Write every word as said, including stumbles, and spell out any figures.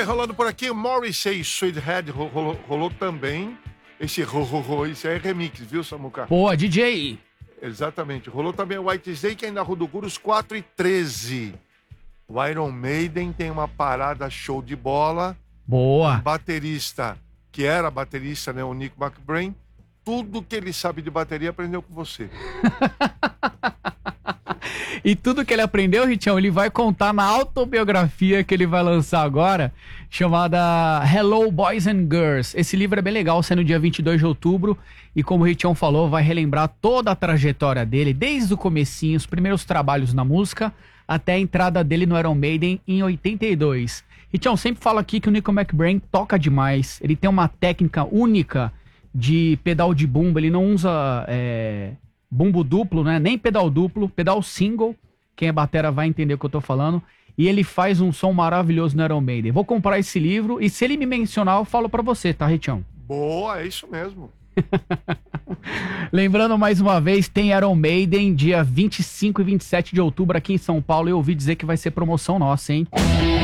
bem, rolando por aqui, Morrissey, Sweethead, rolou, rolou também. Esse ro, ro, ro, isso aí é remix, viu, Samuca? Boa, D J! Exatamente. Rolou também o White Snake, ainda Ruduguros quatro e treze. O Iron Maiden tem uma parada show de bola. Boa! Um baterista, que era baterista, né, o Nick McBrain. Tudo que ele sabe de bateria aprendeu com você. E tudo que ele aprendeu, Richão, ele vai contar na autobiografia que ele vai lançar agora, chamada Hello Boys and Girls. Esse livro é bem legal, sai no dia vinte e dois de outubro, e como o Richão falou, vai relembrar toda a trajetória dele, desde o comecinho, os primeiros trabalhos na música, até a entrada dele no Iron Maiden em oitenta e dois. Richão, sempre falo aqui que o Nico McBrain toca demais, ele tem uma técnica única de pedal de bumbo, ele não usa... É... bumbo duplo, né? Nem pedal duplo, pedal single. Quem é batera vai entender o que eu tô falando. E ele faz um som maravilhoso no Iron Maiden. Vou comprar esse livro e se ele me mencionar, eu falo pra você, tá, Richão? Boa, é isso mesmo. Lembrando mais uma vez, tem Iron Maiden dia vinte e cinco e vinte e sete de outubro aqui em São Paulo. Eu ouvi dizer que vai ser promoção nossa, hein?